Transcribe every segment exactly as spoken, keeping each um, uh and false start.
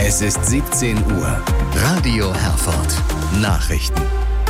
Es ist siebzehn Uhr. Radio Herford. Nachrichten.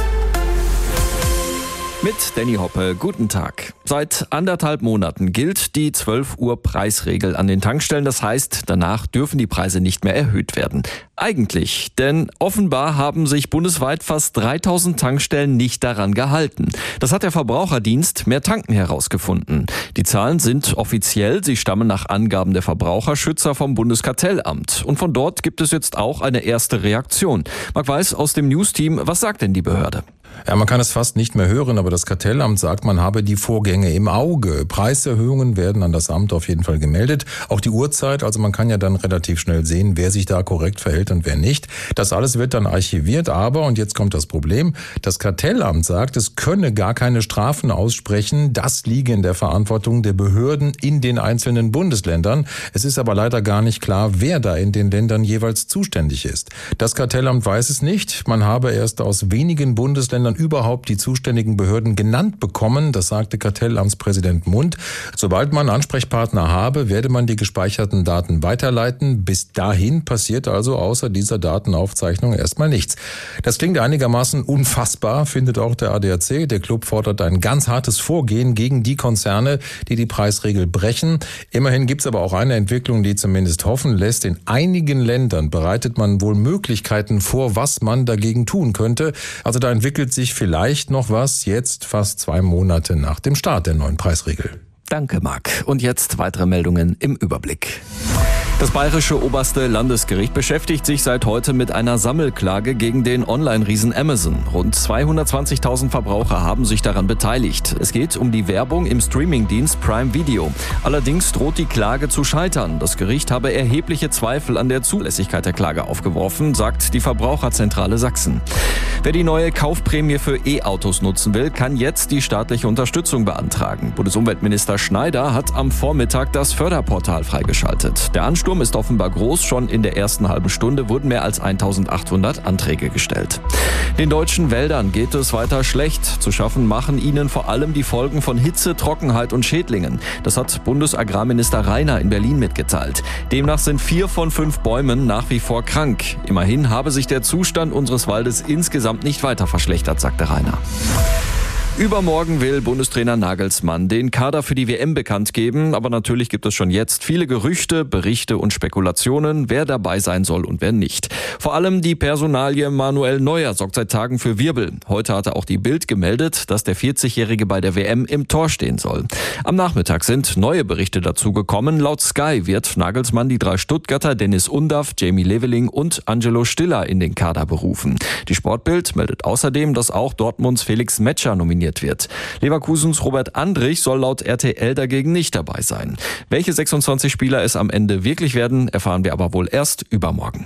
Mit Danny Hoppe, guten Tag. Seit anderthalb Monaten gilt die zwölf Uhr Preisregel an den Tankstellen. Das heißt, danach dürfen die Preise nicht mehr erhöht werden. Eigentlich, denn offenbar haben sich bundesweit fast dreitausend Tankstellen nicht daran gehalten. Das hat der Verbraucherdienst Mehr Tanken herausgefunden. Die Zahlen sind offiziell, sie stammen nach Angaben der Verbraucherschützer vom Bundeskartellamt. Und von dort gibt es jetzt auch eine erste Reaktion. Marc Weiß aus dem News-Team, was sagt denn die Behörde? Ja, man kann es fast nicht mehr hören, aber das Kartellamt sagt, man habe die Vorgänge im Auge. Preiserhöhungen werden an das Amt auf jeden Fall gemeldet. Auch die Uhrzeit, also man kann ja dann relativ schnell sehen, wer sich da korrekt verhält und wer nicht. Das alles wird dann archiviert, aber, und jetzt kommt das Problem, das Kartellamt sagt, es könne gar keine Strafen aussprechen. Das liege in der Verantwortung der Behörden in den einzelnen Bundesländern. Es ist aber leider gar nicht klar, wer da in den Ländern jeweils zuständig ist. Das Kartellamt weiß es nicht. Man habe erst aus wenigen Bundesländern überhaupt die zuständigen Behörden genannt bekommen, das sagte Kartellamtspräsident Mund. Sobald man Ansprechpartner habe, werde man die gespeicherten Daten weiterleiten. Bis dahin passiert also außer dieser Datenaufzeichnung erstmal nichts. Das klingt einigermaßen unfassbar, findet auch der A D A C. Der Club fordert ein ganz hartes Vorgehen gegen die Konzerne, die die Preisregel brechen. Immerhin gibt es aber auch eine Entwicklung, die zumindest hoffen lässt. In einigen Ländern bereitet man wohl Möglichkeiten vor, was man dagegen tun könnte. Also da entwickelt sich vielleicht noch was, jetzt fast zwei Monate nach dem Start der neuen Preisregel. Danke, Marc. Und jetzt weitere Meldungen im Überblick. Das Bayerische Oberste Landesgericht beschäftigt sich seit heute mit einer Sammelklage gegen den Online-Riesen Amazon. Rund zweihundertzwanzigtausend Verbraucher haben sich daran beteiligt. Es geht um die Werbung im Streamingdienst Prime Video. Allerdings droht die Klage zu scheitern. Das Gericht habe erhebliche Zweifel an der Zulässigkeit der Klage aufgeworfen, sagt die Verbraucherzentrale Sachsen. Wer die neue Kaufprämie für E-Autos nutzen will, kann jetzt die staatliche Unterstützung beantragen. Bundesumweltminister Schneider hat am Vormittag das Förderportal freigeschaltet. Der Ansturm ist offenbar groß. Schon in der ersten halben Stunde wurden mehr als eintausendachthundert Anträge gestellt. Den deutschen Wäldern geht es weiter schlecht. Zu schaffen machen ihnen vor allem die Folgen von Hitze, Trockenheit und Schädlingen. Das hat Bundesagrarminister Rainer in Berlin mitgeteilt. Demnach sind vier von fünf Bäumen nach wie vor krank. Immerhin habe sich der Zustand unseres Waldes insgesamt nicht weiter verschlechtert, sagte Rainer. Übermorgen will Bundestrainer Nagelsmann den Kader für die W M bekannt geben. Aber natürlich gibt es schon jetzt viele Gerüchte, Berichte und Spekulationen, wer dabei sein soll und wer nicht. Vor allem die Personalie Manuel Neuer sorgt seit Tagen für Wirbel. Heute hatte auch die Bild gemeldet, dass der vierzigjährige bei der W M im Tor stehen soll. Am Nachmittag sind neue Berichte dazu gekommen. Laut Sky wird Nagelsmann die drei Stuttgarter Dennis Undaff, Jamie Leveling und Angelo Stiller in den Kader berufen. Die Sportbild meldet außerdem, dass auch Dortmunds Felix Metscher nominiert wird. Leverkusens Robert Andrich soll laut R T L dagegen nicht dabei sein. Welche sechsundzwanzig Spieler es am Ende wirklich werden, erfahren wir aber wohl erst übermorgen.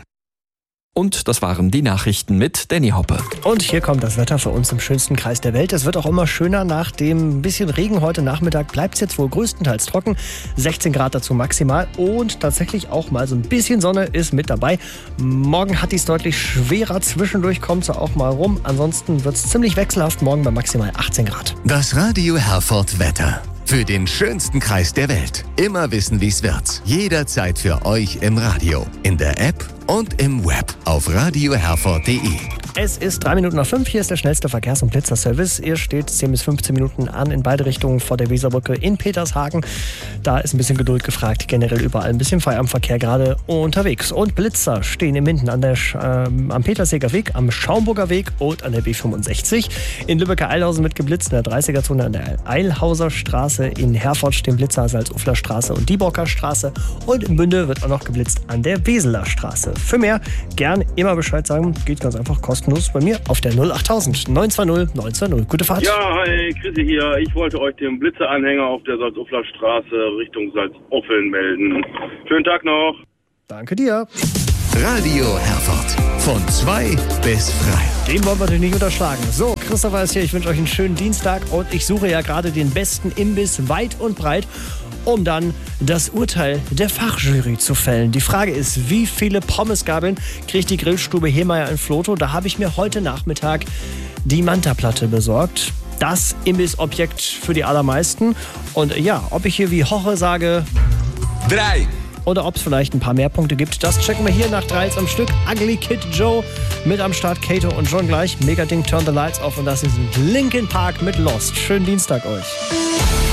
Und das waren die Nachrichten mit Danny Hoppe. Und hier kommt das Wetter für uns im schönsten Kreis der Welt. Es wird auch immer schöner. Nach dem bisschen Regen heute Nachmittag bleibt es jetzt wohl größtenteils trocken. sechzehn Grad dazu maximal und tatsächlich auch mal so ein bisschen Sonne ist mit dabei. Morgen hat dies deutlich schwerer. Zwischendurch kommt es auch mal rum. Ansonsten wird es ziemlich wechselhaft. Morgen bei maximal achtzehn Grad. Das Radio Herford Wetter. Für den schönsten Kreis der Welt. Immer wissen, wie's wird. Jederzeit für euch im Radio, in der App und im Web auf radio herford punkt de. Es ist drei Minuten nach fünf. Hier ist der schnellste Verkehrs- und Blitzerservice. Ihr steht zehn bis fünfzehn Minuten an in beide Richtungen vor der Weserbrücke in Petershagen. Da ist ein bisschen Geduld gefragt. Generell überall ein bisschen Feierabendverkehr gerade unterwegs. Und Blitzer stehen im Minden an der, ähm, am Peterseger Weg, am Schaumburger Weg und an der B fünfundsechzig. In Lübbecke-Eilhausen wird geblitzt, in der dreißiger-Zone an der Eilhauser Straße. In Herford stehen Blitzer also als Salzufler Straße und Dieborker Straße. Und in Bünde wird auch noch geblitzt an der Weseler Straße. Für mehr gern immer Bescheid sagen. Geht ganz einfach kostenlos bei mir auf der null achttausend neun zwei null neun zwei null. Gute Fahrt. Ja, hi, Chrissy hier. Ich wollte euch den Blitzeranhänger auf der Salzufler Straße Richtung Salzuffeln melden. Schönen Tag noch. Danke dir. Radio Herford. Von zwei bis frei. Den wollen wir natürlich nicht unterschlagen. So, Christopher ist hier. Ich wünsche euch einen schönen Dienstag und ich suche ja gerade den besten Imbiss weit und breit, um dann das Urteil der Fachjury zu fällen. Die Frage ist, wie viele Pommesgabeln kriegt die Grillstube Hemeyer in Flotow? Da habe ich mir heute Nachmittag die Manta-Platte besorgt. Das Imbissobjekt für die allermeisten. Und ja, ob ich hier wie Hoche sage... Drei, oder ob es vielleicht ein paar mehr Punkte gibt. Das checken wir hier nach drei am Stück. Ugly Kid Joe mit am Start, Kato und John gleich. Mega Ding, Turn the Lights Off und das ist Linkin Park mit Lost. Schönen Dienstag euch.